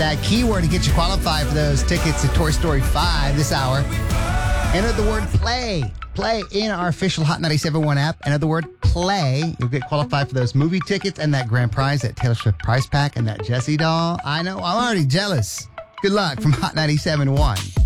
that keyword to get you qualified for those tickets to Toy Story 5 this hour. Enter the word play. Play in our official Hot 97.1 app. Enter the word play. You'll get qualified for those movie tickets and that grand prize, that Taylor Swift prize pack and that Jessie doll. I know, I'm already jealous. Good luck from Hot 97.1.